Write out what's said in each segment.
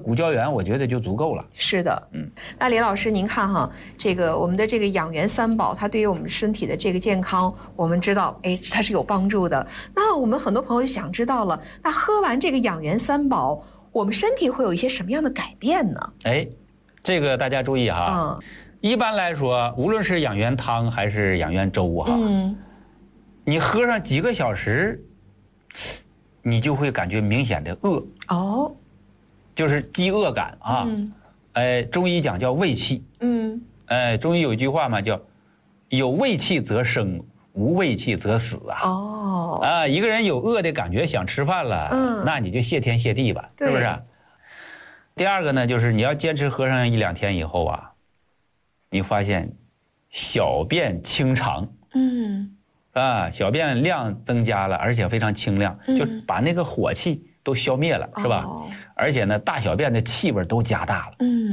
骨胶原，我觉得就足够了。 是的，那李老师，您看哈，这个我们的这个养元三宝，它对于我们身体的这个健康，我们知道，哎，它是有帮助的。那我们很多朋友就想知道了，那喝完这个养元三宝，我们身体会有一些什么样的改变呢？ 哎，这个大家注意哈。一般来说，无论是养元汤还是养元粥哈，你喝上几个小时，你就会感觉明显的饿。哦。就是饥饿感啊。中医讲叫胃气。中医有一句话嘛，叫有胃气则生，无胃气则死啊。一个人有饿的感觉，想吃饭了，那你就谢天谢地吧，是不是？第二个呢，就是你要坚持喝上1-2天以后啊，你发现小便清长，小便量增加了，而且非常清亮，就把那个火气都消灭了，是吧？而且呢，大小便的气味都加大了。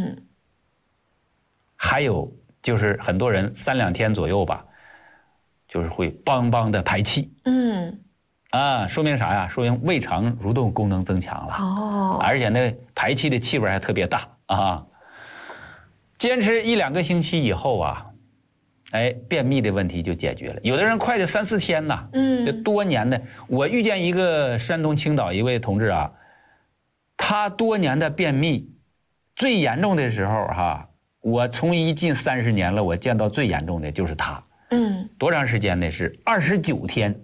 还有就是很多人3-2天左右吧，就是会邦邦的排气。说明啥呀？说明胃肠蠕动功能增强了。而且呢，排气的气味还特别大啊。坚持1-2个星期以后啊，便秘的问题就解决了。有的人快的3-4天呢，这多年的，我遇见一个山东青岛一位同志啊，他多年的便秘，最严重的时候哈，我从医近30年了，我见到最严重的就是他。多长时间呢？是29天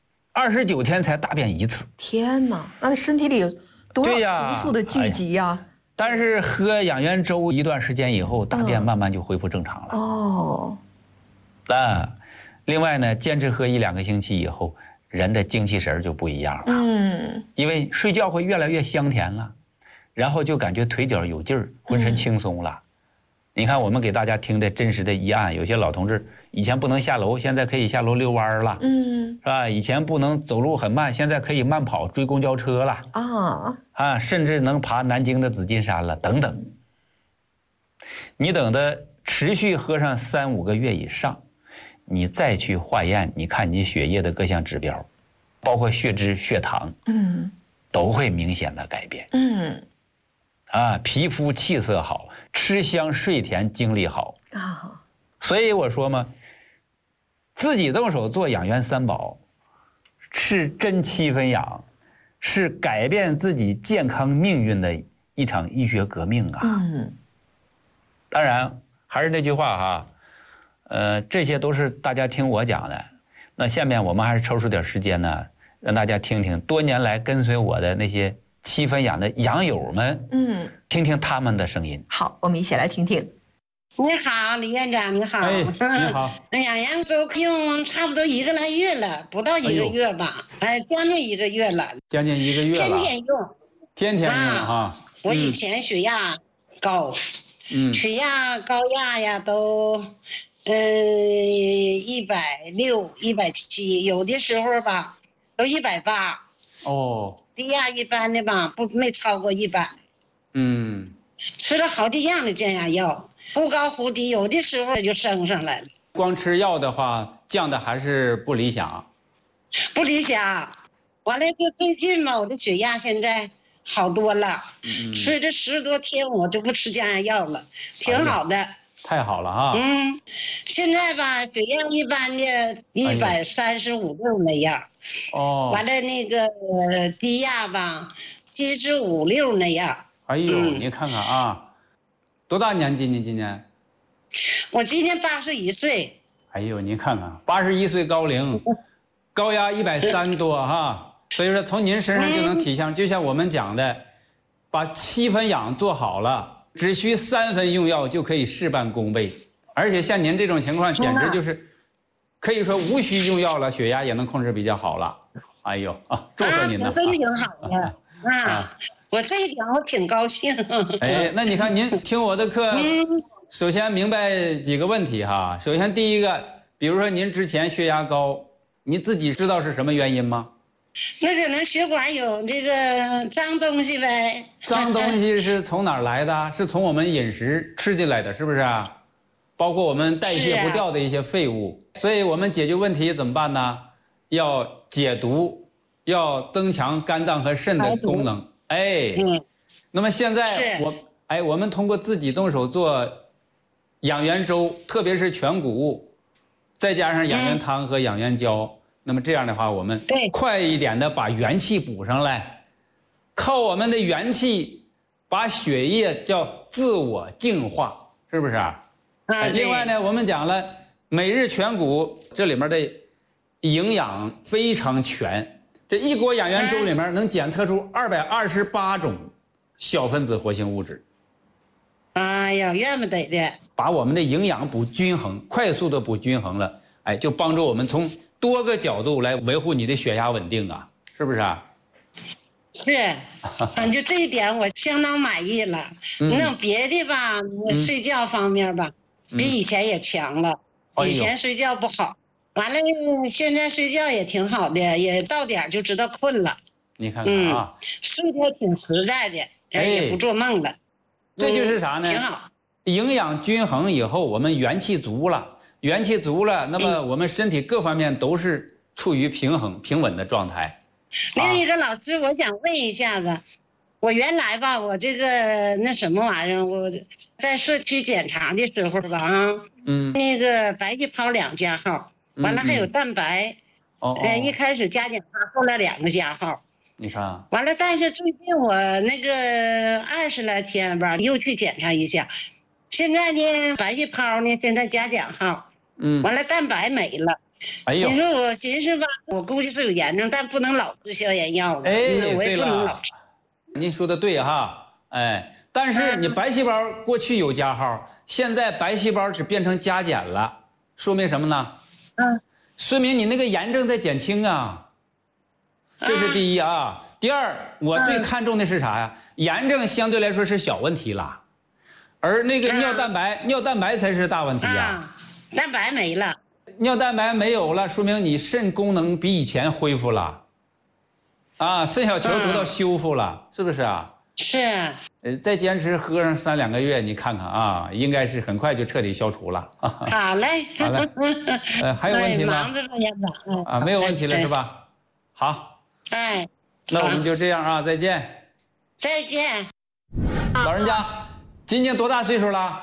，29天才大便1次。天哪，那身体里有多少毒素的聚集呀？但是喝养元粥一段时间以后，大便慢慢就恢复正常了。另外呢，坚持喝1-2个星期以后，人的精气神就不一样了。因为睡觉会越来越香甜了，然后就感觉腿脚有劲儿，浑身轻松了。你看我们给大家听的真实的医案，有些老同志以前不能下楼，现在可以下楼遛弯了，是吧？以前不能走路很慢，现在可以慢跑追公交车了。甚至能爬南京的紫金山了，等等。你等的持续喝上3-5个月以上，你再去化验，你看你血液的各项指标，包括血脂、血糖，都会明显的改变。皮肤气色好，吃香睡甜，精力好。所以我说嘛，自己动手做养元三宝，是真7分养，是改变自己健康命运的一场医学革命啊。当然还是那句话哈，这些都是大家听我讲的。那下面我们还是抽出点时间呢，让大家听听多年来跟随我的那些7分养的养友们，听听他们的声音。好，我们一起来听听。 你好，李院长，你好。 你好。 养元粥用差不多1个来月了，不到1个月吧，将近1个月了。 将近1个月了。 天天用。 天天用啊。 我以前血压高，血压高压呀都，160、170，有的时候吧都180。低压一般的吧，没超过100。吃了好几样的降压药，忽高忽低，有的时候就升上来了。 光吃药的话，降的还是不理想。 不理想。完了，就最近嘛，我的血压现在好多了。吃这10多天，我就不吃降压药了，挺好的。 太好了啊。 现在吧，血压一般的135/6那样。完了那个低压吧，75/6那样。 你看看啊，多大年纪？你今年？ 我今年81岁。 你看看，81岁高龄，高压130多哈。所以说从您身上就能体现，就像我们讲的，把7分养做好了，只需3分用药就可以事半功倍。而且像您这种情况，简直就是可以说无需用药了，血压也能控制比较好了。祝贺您呢。 真挺好的我这一点我挺高兴。 那你看您听我的课，首先明白几个问题哈。首先第一个，比如说您之前血压高，你自己知道是什么原因吗？ 那可能血管有这个脏东西呗。 脏东西是从哪儿来的？是从我们饮食吃进来的，是不是啊？包括我们代谢不掉的一些废物。所以我们解决问题怎么办呢？要解毒，要增强肝脏和肾的功能。 那么现在我们通过自己动手做养元粥，特别是全谷物，再加上养元汤和养元胶，那么这样的话，我们快一点的把元气补上来，靠我们的元气把血液叫自我净化，是不是啊？另外呢，我们讲了每日全谷，这里面的营养非常全，这一锅养元粥里面能检测出228种小分子活性物质。 哎呀，怨不得的。 把我们的营养补均衡，快速的补均衡了，就帮助我们从多个角度来维护你的血压稳定啊，是不是啊？ 是，就这一点我相当满意了。那别的吧，睡觉方面吧，比以前也强了。以前睡觉不好，完了现在睡觉也挺好的，也到点就知道困了。 你看看啊， 睡得挺实在的，也不做梦了。 这就是啥呢？ 挺好。 营养均衡以后，我们元气足了，那么我们身体各方面都是处于平衡平稳的状态。 另一个老师，我想问一下子，我原来吧，我这个那什么玩意儿，我在社区检查的时候吧那个白细胞2加号，完了还有蛋白，一开始加减号，后来2个加号。 你看， 完了，但是最近我那个20来天吧，又去检查一下，现在呢白细胞呢现在加减号，完了蛋白没了。你说我寻思吧，我估计是有炎症，但不能老吃消炎药了，我也不能老吃。 您说的对哈，但是你白细胞过去有加号，现在白细胞只变成加减了，说明什么呢？说明你那个炎症在减轻啊。这是第一啊。第二，我最看重的是啥呀？炎症相对来说是小问题了，而那个尿蛋白才是大问题呀。 蛋白没了， 尿蛋白没有了，说明你肾功能比以前恢复了，肾小球得到修复了，是不是啊？ 是。 再坚持喝上3、2个月，你看看啊，应该是很快就彻底消除了。 好嘞， 好嘞。还有问题吗？ 忙着呢。 没有问题了是吧？好。那我们就这样啊，再见。 再见。 老人家，今年多大岁数了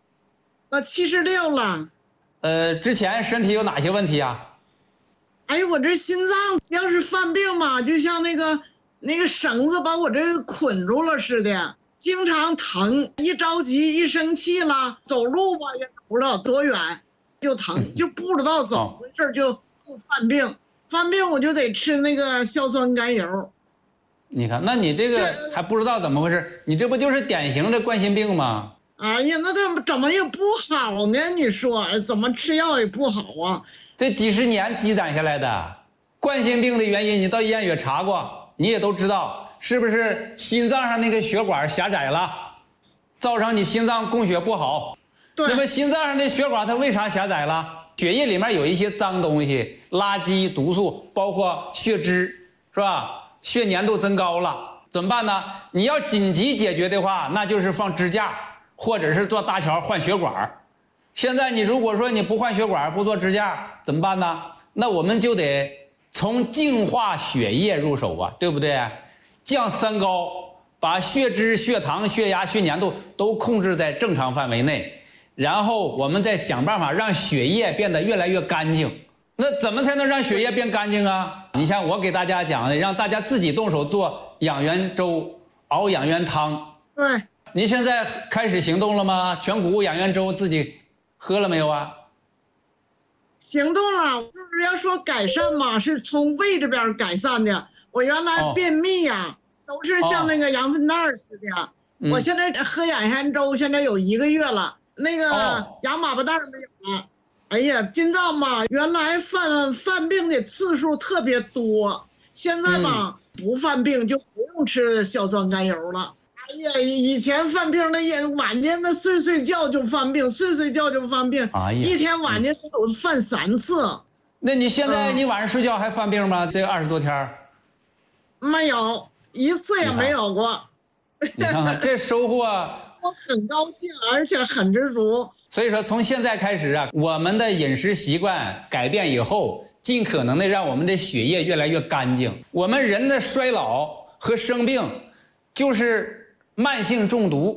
？76了。 之前身体有哪些问题啊？ 我这心脏要是犯病嘛，就像那个绳子把我这捆住了似的，经常疼，一着急一生气了，走路吧也不知道多远就疼，就不知道怎么回事就犯病。犯病我就得吃那个硝酸甘油。 你看，那你这个还不知道怎么回事，你这不就是典型的冠心病吗？ 哎呀，那这怎么也不好呢？你说怎么吃药也不好啊？ 这几十年积攒下来的冠心病的原因，你到医院也查过，你也都知道，是不是心脏上那个血管狭窄了，造成你心脏供血不好？ 对。 那么心脏上的血管它为啥狭窄了？血液里面有一些脏东西、垃圾、毒素，包括血脂，是吧？血粘度增高了，怎么办呢？你要紧急解决的话，那就是放支架，或者是做搭桥换血管。现在你如果说你不换血管，不做支架，怎么办呢？那我们就得从净化血液入手啊，对不对？降三高，把血脂、血糖、血压、血粘度都控制在正常范围内。然后我们再想办法让血液变得越来越干净。那怎么才能让血液变干净啊？你像我给大家讲的，让大家自己动手做养元粥、熬养元汤。 对。 您现在开始行动了吗？全谷物养元粥自己喝了没有啊？ 行动了，就是要说改善嘛，是从胃这边改善的。我原来便秘呀，都是像那个羊粪蛋似的。我现在喝养元粥，现在有1个月了。那个羊粑粑蛋没有了。哎呀，心脏嘛，原来犯病的次数特别多，现在吧不犯病就不用吃硝酸甘油了。哎呀，以前犯病那也晚间那睡觉就犯病，睡觉就犯病，一天晚间都犯3次。 那你现在你晚上睡觉还犯病吗？这20多天？ 没有，1次也没有过。 你看看这收获。 我很高兴，而且很知足。 所以说，从现在开始啊，我们的饮食习惯改变以后，尽可能的让我们的血液越来越干净。我们人的衰老和生病，就是慢性中毒